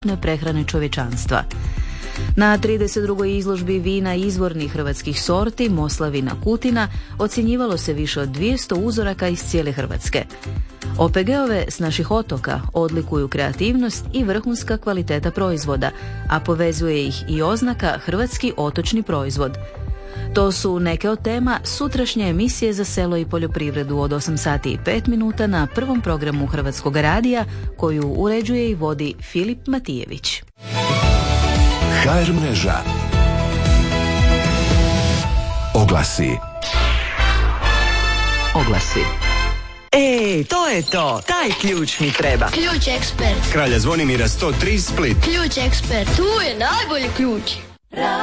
prehrane čovječanstva. Na 32. izložbi vina izvornih hrvatskih sorti Moslavina Kutina ocjenjivalo se više od 200 uzoraka iz cijele Hrvatske. OPG-ove s naših otoka odlikuju kreativnost i vrhunska kvaliteta proizvoda, a povezuje ih i oznaka Hrvatski otočni proizvod. To su neke od tema sutrašnje emisije za selo i poljoprivredu od 8 sati i 5 minuta na prvom programu Hrvatskog radija, koju uređuje i vodi Filip Matijević. HR mreža. Oglasi. To je to. Taj ključ mi treba. Ključ ekspert. Kralja Zvonimira 103 Split. Ključ ekspert. Tu je najbolji ključ.